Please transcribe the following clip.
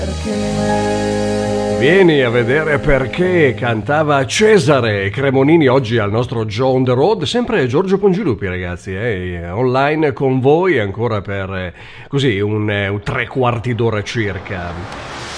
Vieni a vedere perché cantava Cesare Cremonini oggi al nostro Joe on the Road, sempre Giorgio Pongilupi ragazzi, online con voi ancora per così un tre quarti d'ora circa.